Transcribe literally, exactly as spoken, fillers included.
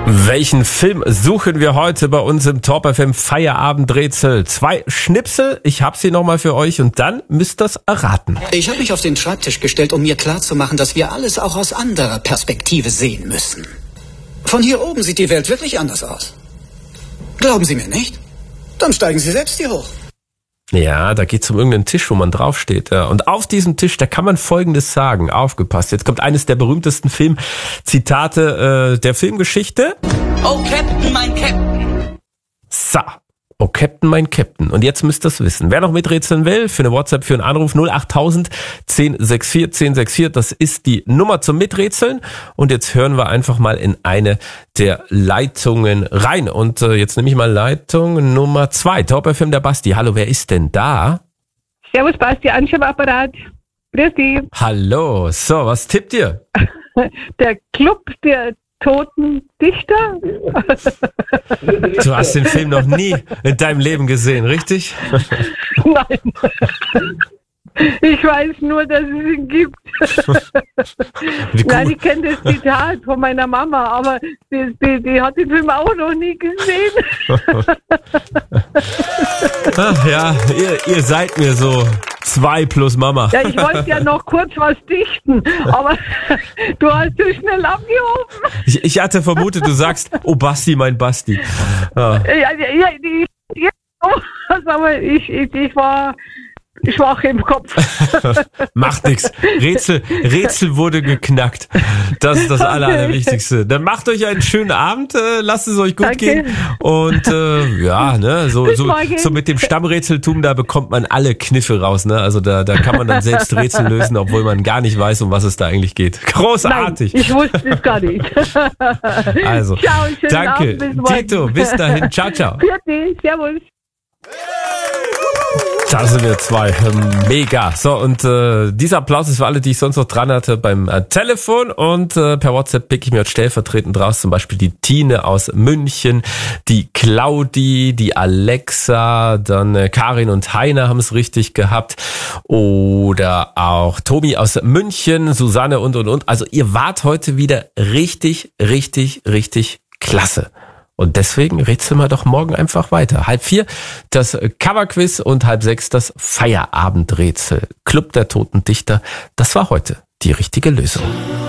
Welchen Film suchen wir heute bei uns im Top F M Feierabendrätsel? Zwei Schnipsel, ich hab sie nochmal für euch und dann müsst ihr's erraten. Ich habe mich auf den Schreibtisch gestellt, um mir klarzumachen, dass wir alles auch aus anderer Perspektive sehen müssen. Von hier oben sieht die Welt wirklich anders aus. Glauben Sie mir nicht? Dann steigen Sie selbst hier hoch. Ja, da geht's um irgendeinen Tisch, wo man draufsteht. Ja. Und auf diesem Tisch, da kann man Folgendes sagen. Aufgepasst, jetzt kommt eines der berühmtesten Filmzitate äh, der Filmgeschichte. Oh, Captain, mein Captain. So. Oh, Captain, mein Captain. Und jetzt müsst ihr es wissen. Wer noch miträtseln will, für eine WhatsApp, für einen Anruf null acht tausend, zehn sechs vier, zehn sechs vier. Das ist die Nummer zum Miträtseln. Und jetzt hören wir einfach mal in eine der Leitungen rein. Und äh, jetzt nehme ich mal Leitung Nummer zwei. Top F M, der Basti. Hallo, wer ist denn da? Servus Basti, Ansch am Apparat. Grüß dich. Hallo. So, was tippt ihr? Der Club der toten Dichter. Du hast den Film noch nie in deinem Leben gesehen, richtig? Nein. Ich weiß nur, dass es ihn gibt. Nein, ich kenne das Zitat von meiner Mama, aber die, die, die hat den Film auch noch nie gesehen. Ach ja, ihr, ihr seid mir so zwei plus Mama. Ja, ich wollte ja noch kurz was dichten, aber du hast so schnell abgehoben. Ich, ich hatte vermutet, du sagst, oh Basti, mein Basti. Ja, ja, ja, ja, ja, aber ich, ich, ich war schwach im Kopf. Macht nix. Rätsel, Rätsel wurde geknackt. Das ist das Aller, Allerwichtigste. Dann macht euch einen schönen Abend, äh, lasst es euch gut Danke. gehen. Und äh, ja, ne, so, so, so mit dem Stammrätseltum, da bekommt man alle Kniffe raus, ne? Also da, da kann man dann selbst Rätsel lösen, obwohl man gar nicht weiß, um was es da eigentlich geht. Großartig. Nein, ich wusste es gar nicht. Also, ciao, schönen danke. Abend, bis morgen. Tito, bis dahin. Ciao, ciao. Vierte, servus. Da sind wir zwei. Mega. So, und äh, dieser Applaus ist für alle, die ich sonst noch dran hatte beim äh, Telefon. Und äh, per WhatsApp pick ich mir jetzt stellvertretend raus. Zum Beispiel die Tine aus München, die Claudi, die Alexa, dann äh, Karin und Heiner haben es richtig gehabt. Oder auch Tobi aus München, Susanne und, und, und. Also ihr wart heute wieder richtig, richtig, richtig klasse. Und deswegen rätseln wir doch morgen einfach weiter. Halb vier das Coverquiz und halb sechs das Feierabendrätsel. Club der toten Dichter. Das war heute die richtige Lösung.